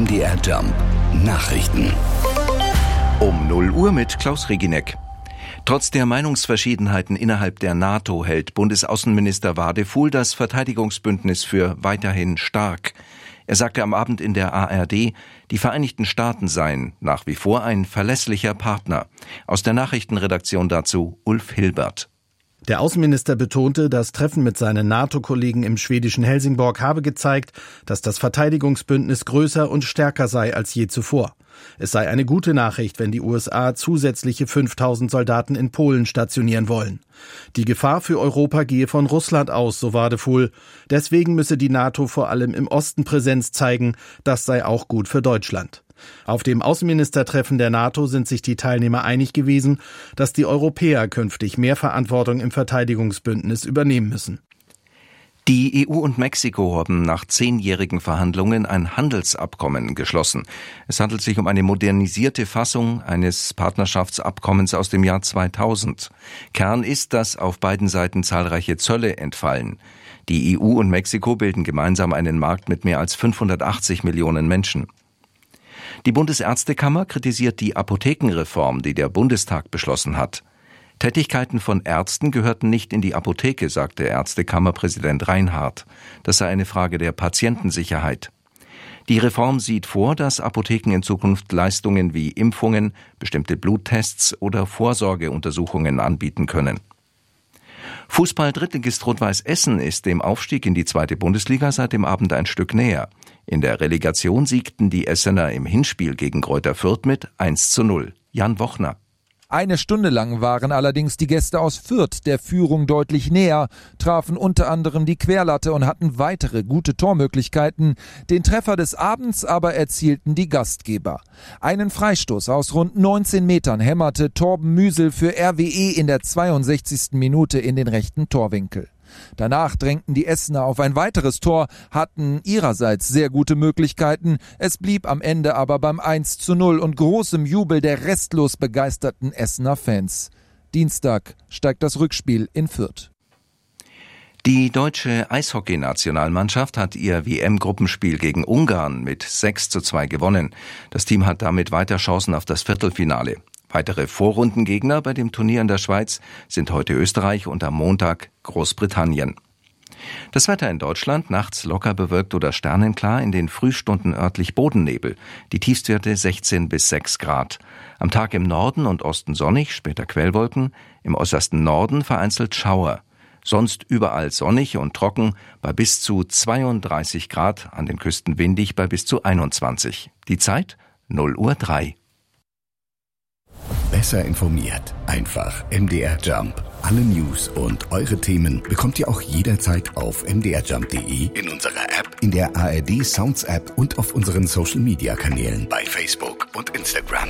MDR Jump Nachrichten. Um 0 Uhr mit Klaus Regineck. Trotz der Meinungsverschiedenheiten innerhalb der NATO hält Bundesaußenminister Wadefuhl das Verteidigungsbündnis für weiterhin stark. Er sagte am Abend in der ARD, die Vereinigten Staaten seien nach wie vor ein verlässlicher Partner. Aus der Nachrichtenredaktion dazu Ulf Hilbert. Der Außenminister betonte, das Treffen mit seinen NATO-Kollegen im schwedischen Helsingborg habe gezeigt, dass das Verteidigungsbündnis größer und stärker sei als je zuvor. Es sei eine gute Nachricht, wenn die USA zusätzliche 5.000 Soldaten in Polen stationieren wollen. Die Gefahr für Europa gehe von Russland aus, so Wadefuhl. Deswegen müsse die NATO vor allem im Osten Präsenz zeigen. Das sei auch gut für Deutschland. Auf dem Außenministertreffen der NATO sind sich die Teilnehmer einig gewesen, dass die Europäer künftig mehr Verantwortung im Verteidigungsbündnis übernehmen müssen. Die EU und Mexiko haben nach 10-jährigen Verhandlungen ein Handelsabkommen geschlossen. Es handelt sich um eine modernisierte Fassung eines Partnerschaftsabkommens aus dem Jahr 2000. Kern ist, dass auf beiden Seiten zahlreiche Zölle entfallen. Die EU und Mexiko bilden gemeinsam einen Markt mit mehr als 580 Millionen Menschen. Die Bundesärztekammer kritisiert die Apothekenreform, die der Bundestag beschlossen hat. Tätigkeiten von Ärzten gehörten nicht in die Apotheke, sagte Ärztekammerpräsident Reinhardt. Das sei eine Frage der Patientensicherheit. Die Reform sieht vor, dass Apotheken in Zukunft Leistungen wie Impfungen, bestimmte Bluttests oder Vorsorgeuntersuchungen anbieten können. Fußball-Drittligist Rot-Weiß Essen ist dem Aufstieg in die 2. Bundesliga seit dem Abend ein Stück näher. In der Relegation siegten die Essener im Hinspiel gegen Greuther Fürth mit 1:0. Jan Wochner. Eine Stunde lang waren allerdings die Gäste aus Fürth der Führung deutlich näher, trafen unter anderem die Querlatte und hatten weitere gute Tormöglichkeiten. Den Treffer des Abends aber erzielten die Gastgeber. Einen Freistoß aus rund 19 Metern hämmerte Torben Müsel für RWE in der 62. Minute in den rechten Torwinkel. Danach drängten die Essener auf ein weiteres Tor, hatten ihrerseits sehr gute Möglichkeiten. Es blieb am Ende aber beim 1:0 und großem Jubel der restlos begeisterten Essener Fans. Dienstag steigt das Rückspiel in Fürth. Die deutsche Eishockey-Nationalmannschaft hat ihr WM-Gruppenspiel gegen Ungarn mit 6:2 gewonnen. Das Team hat damit weiter Chancen auf das Viertelfinale. Weitere Vorrundengegner bei dem Turnier in der Schweiz sind heute Österreich und am Montag Großbritannien. Das Wetter in Deutschland: nachts locker bewölkt oder sternenklar, in den Frühstunden örtlich Bodennebel. Die Tiefstwerte 16 bis 6 Grad. Am Tag im Norden und Osten sonnig, später Quellwolken, im äußersten Norden vereinzelt Schauer. Sonst überall sonnig und trocken bei bis zu 32 Grad, an den Küsten windig bei bis zu 21. Die Zeit 0:03. Besser informiert. Einfach MDR Jump. Alle News und eure Themen bekommt ihr auch jederzeit auf mdrjump.de, in unserer App, in der ARD Sounds App und auf unseren Social Media Kanälen bei Facebook und Instagram.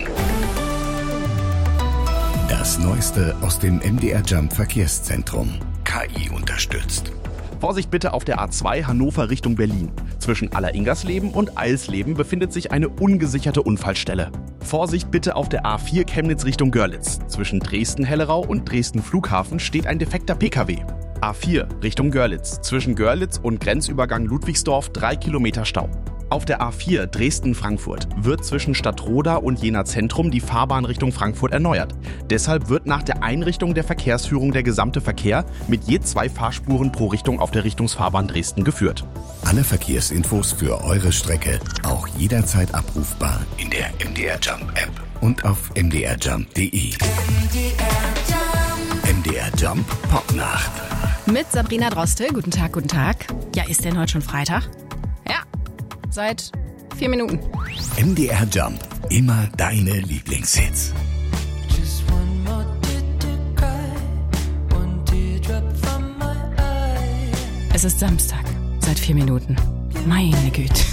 Das Neueste aus dem MDR Jump Verkehrszentrum. KI unterstützt. Vorsicht bitte auf der A2 Hannover Richtung Berlin. Zwischen Alleringersleben und Eisleben befindet sich eine ungesicherte Unfallstelle. Vorsicht bitte auf der A4 Chemnitz Richtung Görlitz. Zwischen Dresden-Hellerau und Dresden-Flughafen steht ein defekter Pkw. A4 Richtung Görlitz. Zwischen Görlitz und Grenzübergang Ludwigsdorf 3 Kilometer Stau. Auf der A4 Dresden-Frankfurt wird zwischen Stadtroda und Jena Zentrum die Fahrbahn Richtung Frankfurt erneuert. Deshalb wird nach der Einrichtung der Verkehrsführung der gesamte Verkehr mit je 2 Fahrspuren pro Richtung auf der Richtungsfahrbahn Dresden geführt. Alle Verkehrsinfos für eure Strecke auch jederzeit abrufbar in der MDR Jump App und auf mdrjump.de. MDR Jump Popnacht. Mit Sabrina Droste. Guten Tag, guten Tag. Ja, ist denn heute schon Freitag? Ja, seit 4 Minuten. MDR Jump. Immer deine Lieblingshits. Es ist Samstag. Seit 4 Minuten. Meine Güte.